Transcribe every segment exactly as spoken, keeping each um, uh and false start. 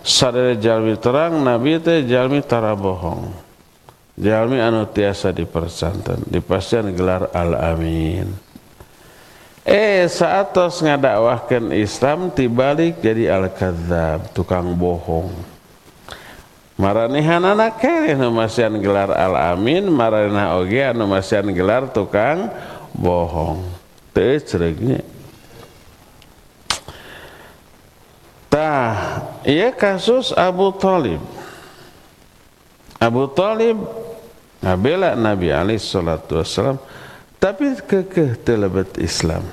sadaya jalmi terang nabi teh jalmi tara bohong, jalmi anu tiasa dipercanten, dipasihan gelar al-amin. Eh saatos ngadakwahkeun Islam tibalik jadi al-kadzab, tukang bohong. Maranehanana keneh nu masihan gelar al-amin, maranehna oge anu masihan gelar tukang bohong. Teu ceregnya. Tah, ieu kasus Abu Thalib. Abu Thalib ngabela Nabi alaihi salatu wassalam, tapi kekeh teu lebet Islam.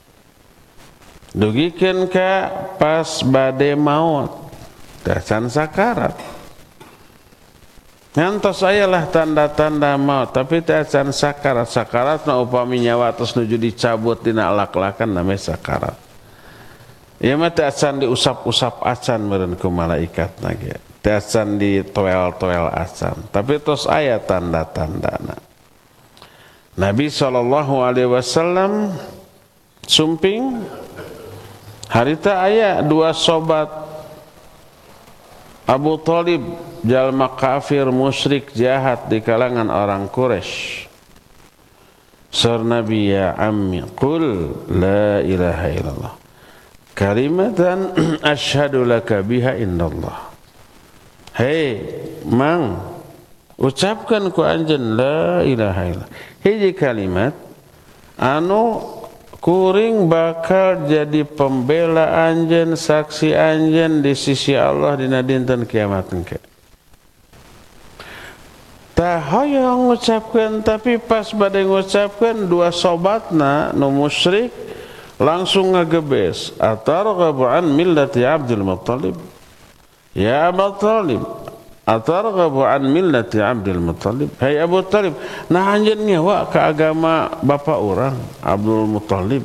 Dugikeun ka pas bade maut, teh can sakarat. Ngantos ayalah tanda-tanda maut, tapi teh can sakarat. Sakarat na upami nyawa tos nuju dicabut dina alak-alakan namanya sakarat. Ieu mah teh can diusap-usap acan meureun ku malaikatna ge. Teh can ditoel-toel acan, tapi tos aya tanda-tandana. Nabi sallallahu alaihi wasallam sumping harita aya dua sobat Abu Thalib, jalma kafir musyrik jahat di kalangan orang Quraisy. Sar Nabi, ya ammi qul la ilaha illallah kalimatan asyhadu laka biha indallah. Hei mang, ucapkan ku anjeun la ilaha illallah, hiji kalimat anu kuring bakal jadi pembela anjeun, saksi anjeun di sisi Allah dina dinten kiamat engke. Tah hoyong ngucapkeun, tapi pas bade ngucapkeun dua sobatna nu musyrik langsung ngagebes, atarghabu an millati Abdul Muttalib, ya Abu Thalib, atarghabu an millati Abdul Muttalib, hai Abu Thalib, nah anjeun nyawa ka agama bapa urang Abdul Muttalib.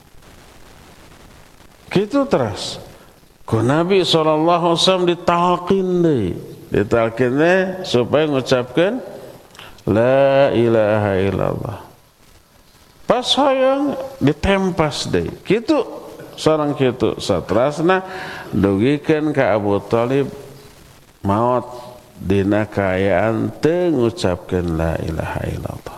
Kitu terus ku Nabi sallallahu alaihi wasallam ditalqin deui, ditalqin deui supaya ngucapkeun la ilaha illallah. Pas hoyong ditempas deui. Kitu sareng kitu satrasna dugikeun ka Abu Thalib maut dina kaayaan teu ngucapkeun la ilaha illallah.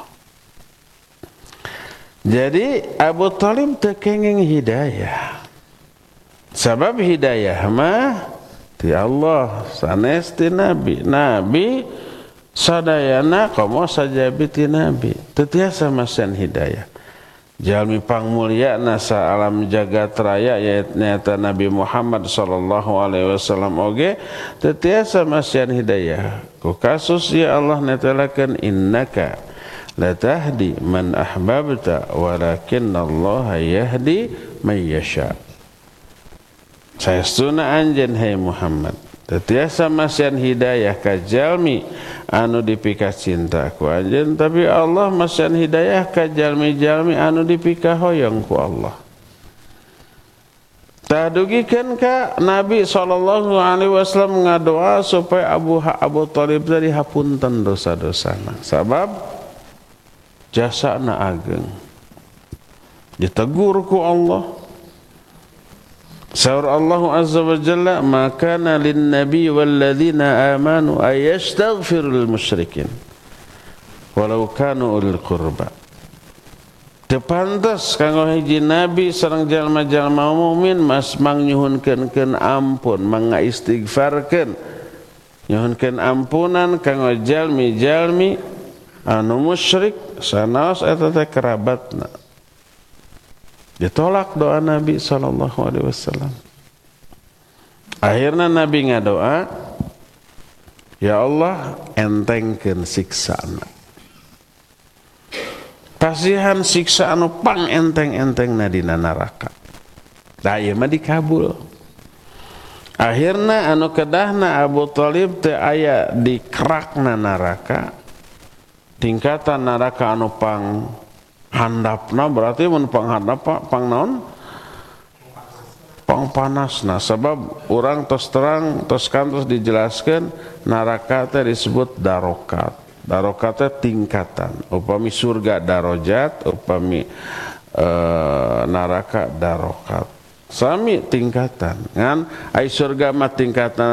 Jadi Abu Thalib teu kenging hidayah. Sabab hidayah mah ti Allah sanes ti Nabi. Nabi sadayana komo sajabi ti Nabi. Teu tiasa masihan hidayah. Jalmi pangmulia nasa alam jagat raya yaitu Nabi Muhammad sallallahu alaihi wasallam oge teu tiasa masihan hidayah. Ku kasus ya Allah netelakeun innaka latahdi man ahbabta walakinnallaha yahdi man yasha. Saestuna anjeun hai Muhammad teu tiasa masihan hidayah ka jalmi anu dipika cinta ku anjeun, tapi Allah masihan hidayah ka jalmi-jalmi anu dipika hoyong ku Allah. Tah dugikeun ka Nabi sallallahu alaihi wasallam ngadoa supaya Abu Abu Thalib tadi hapunten dosa-dosana. Sabab jasana ageng. Ditegur ku Allah. Saur Allah azza wa jalla, maka lin nabi wal ladzina amanu ayastaghfiru lil musyrikin walau kanu ulil qurba. Teu pantes kanggo hiji nabi sareng jalma-jalma mukmin mas mangnyuhunkeun ampun, mangistighfarkeun, nyuhunkeun ampunan kanggo jalmi-jalmi anu musyrik sanaos eta teh kerabatna. Ditolak doa Nabi sallallahu alaihi wasallam. Akhirna Nabi ngadoa, ya Allah entengkeun siksana. Pasihan siksa anu pang enteng-entengna dina neraka. Da ieu mah dikabul. Akhirna anu kedahna Abu Thalib teu aya di kerakna neraka. Tingkatan neraka anu pang handapna berarti mun panghandap pang naon pang panasna, sabab urang tos terang tos kantos dijelaskeun neraka teh disebut darokat. Darokat teh tingkatan, upami surga darajat, upami e, neraka darokat, sami tingkatan ngan ai surga mah tingkatan